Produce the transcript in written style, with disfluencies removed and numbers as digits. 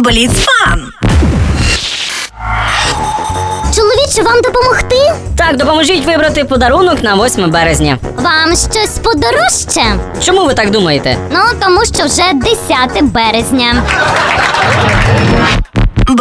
Бліцфан. Чоловіче, вам допомогти? Так, допоможіть вибрати подарунок на 8 березня. Вам щось подорожче? Чому ви так думаєте? Ну, тому що вже 10 березня.